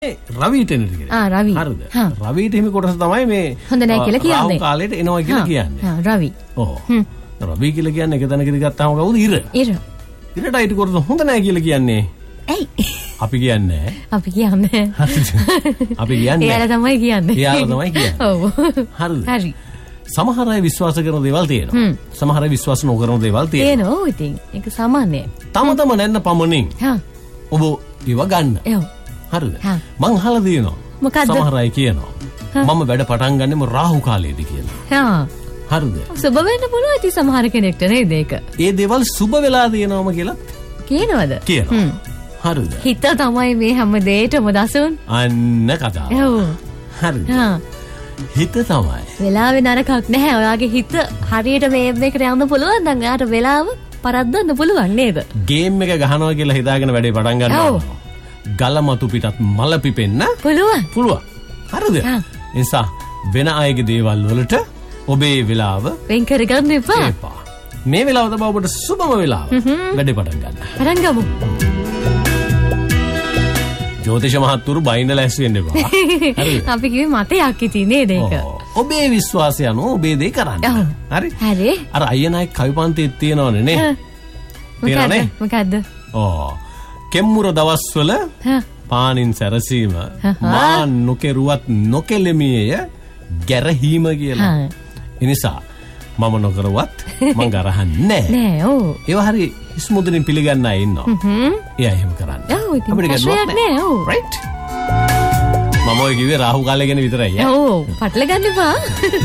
රවිට එන ටික. රවි. හරිද? රවිට හිමි කොටස තමයි මේ හොඳ නැහැ කියලා කියන්නේ. රාහු කාලේට එනවා කියලා කියන්නේ. රවි. ඔව්. රවි කියලා කියන්නේ එක තැනකදී ගත්තාම කවුද? ඉර. ඉරට අයිති කොටස හොඳ නැහැ කියලා කියන්නේ. ඇයි? අපි කියන්නේ. අපි කියන්නේ. අපි කියන්නේ. එයාලා තමයි කියන්නේ. එයාලා තමයි කියන්නේ. ඔව්. හරිද? හරි. සමහර අය විශ්වාස කරන දේවල් තියෙනවා. සමහර අය විශ්වාස නොකරන දේවල් තියෙනවා. තියෙනවා. ඉතින් ඒක සාමාන්‍යයි. තම නැන්න පමණින්. ඔබ ඒව ගන්න. ඔව්. හරිද? මං අහලා තියෙනවා. මොකද්ද? සමහර අය කියනවා. මම වැඩ පටන් ගන්නෙම රාහු කාලයේදී කියලා. හරිද? සුබ වෙන්න පුළුවන් ඉතින් සමහර කෙනෙක්ට නේද ඒක? ඒ දේවල් සුබ වෙලා තියෙනවම කියලා කියනවද? කියනවා. හරිද? හිත තමයි මේ හැම දෙයකම දසුන්. අන්න කතාව. ඔව්. හරිද? හිත තමයි. වෙලාවේ නරකක් නැහැ. ඔයාගේ හිත හරියට මේ මේකට යන්න පුළුවන් නම් එයාට වෙලාව පරද්දන්න පුළුවන් නේද? ගේම් එක ගහනවා කියලා හිතාගෙන වැඩේ පටන් ගන්නවා. ගල මතු පිටත් මල පිපෙන්න පුළුවන්. හරිද? ඒ නිසා වෙන අයගේ දේවල් වලට ඔබේ වෙලාව වෙන් කරගන්න එපා. මේ වෙලාව තමයි ඔබට සුබම වෙලාව. වැඩේ පටන් ගන්න. පටන් ගමු. ජෝතිෂ මහත්තුරු බයින්න ලැස් වෙන්න එපා. හරිද? අපි කිව්වේ මතයක් ඉතින් නේද ඒක? ඔබේ විශ්වාසය අනුව ඔබේ දේ කරන්න. හරි? හරි. අර අයියනායි කවිපන්තියේ තියෙනවනේ නේ. තියෙනවනේ. මොකද්ද? කෙම්මුර දවස්වල පානින් සැරසීම මා නොකෙරුවත් නොකෙලෙමිය ගැරහීම කියලා. එනිසා මම නොකරුවත් මං ගරහන්නේ නැහැ. ඔව්. ඒව හරි ඉස්මුදුනින් පිළිගන්න අය ඉන්නවා. එයා එහෙම කරන්නේ. ඔව් ඉතින් ප්‍රශ්නයක් නෑ. ඔව්. රයිට්. මම ඔය කිව්වේ රාහු කාලය ගැන විතරයි. ඔව්. පටල ගන්න එපා.